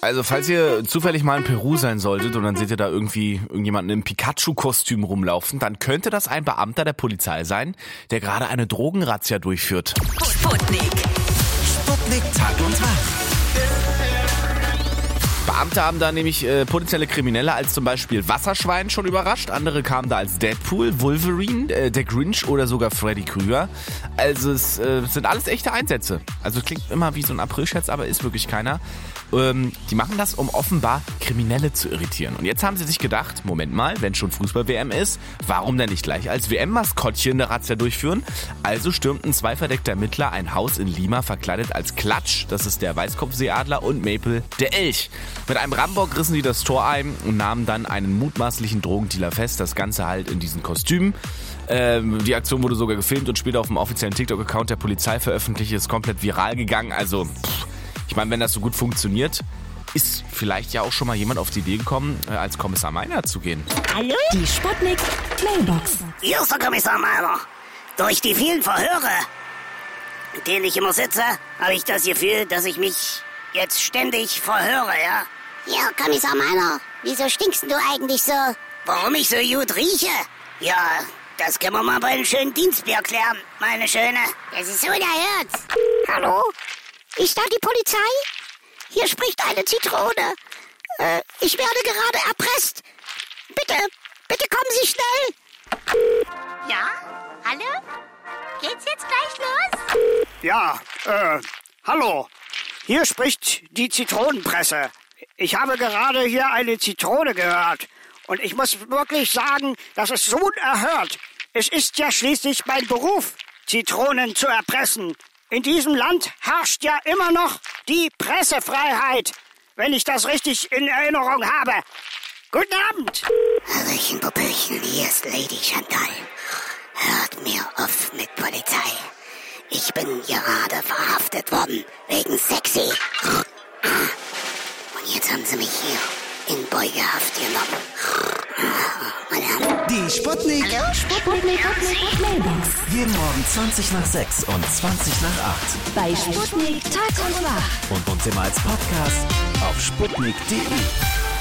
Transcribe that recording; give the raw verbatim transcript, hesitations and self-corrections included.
Also falls ihr zufällig mal in Peru sein solltet und dann seht ihr da irgendwie irgendjemanden im Pikachu-Kostüm rumlaufen, dann könnte das ein Beamter der Polizei sein, der gerade eine Drogenrazzia durchführt. Sputnik. Sputnik Tag und Tag. Beamte haben da nämlich äh, potenzielle Kriminelle als zum Beispiel Wasserschwein schon überrascht. Andere kamen da als Deadpool, Wolverine, äh, der Grinch oder sogar Freddy Krüger. Also es äh, sind alles echte Einsätze. Also klingt immer wie so ein Aprilscherz, aber ist wirklich keiner. Ähm, die machen das, um offenbar Kriminelle zu irritieren. Und jetzt haben sie sich gedacht, Moment mal, wenn schon Fußball-W M ist, warum denn nicht gleich als W M-Maskottchen eine Razzia durchführen? Also stürmten zwei verdeckte Ermittler ein Haus in Lima verkleidet als Klatsch, das ist der Weißkopfseeadler, und Maple, der Elch. Mit einem Rambock rissen die das Tor ein und nahmen dann einen mutmaßlichen Drogendealer fest, das Ganze halt in diesen Kostümen. Ähm, die Aktion wurde sogar gefilmt und später auf dem offiziellen TikTok-Account der Polizei veröffentlicht, ist komplett viral gegangen, also pff, ich meine, wenn das so gut funktioniert, ist vielleicht ja auch schon mal jemand auf die Idee gekommen, äh, als Kommissar Meiner zu gehen. Hallo? Die Sputnik Mailbox. Hier ist der Kommissar Meiner. Durch die vielen Verhöre, in denen ich immer sitze, habe ich das Gefühl, dass ich mich jetzt ständig verhöre, ja? Ja, Kommissar Meiner, wieso stinkst du eigentlich so? Warum ich so gut rieche? Ja, das können wir mal bei einem schönen Dienstbier klären, meine Schöne. Das ist unerhört. Hallo? Ist da die Polizei? Hier spricht eine Zitrone. Äh, ich werde gerade erpresst. Bitte, bitte kommen Sie schnell. Ja? Hallo? Geht's jetzt gleich los? Ja, äh, hallo. Hier spricht die Zitronenpresse. Ich habe gerade hier eine Zitrone gehört. Und ich muss wirklich sagen, das ist so unerhört. Es ist ja schließlich mein Beruf, Zitronen zu erpressen. In diesem Land herrscht ja immer noch die Pressefreiheit, wenn ich das richtig in Erinnerung habe. Guten Abend. Hallöchen, Popöchen, hier ist Lady Chantal. Hört mir auf mit Polizei. Ich bin gerade verhaftet worden, wegen sexy. Und jetzt haben sie mich hier in Beugehaft genommen. Die Sputnik. Hallo? Sputnik Mailbox. Jeden Morgen zwanzig nach sechs und zwanzig nach acht. Bei Sputnik Tag und Wach. Und uns immer als Podcast auf sputnik punkt de.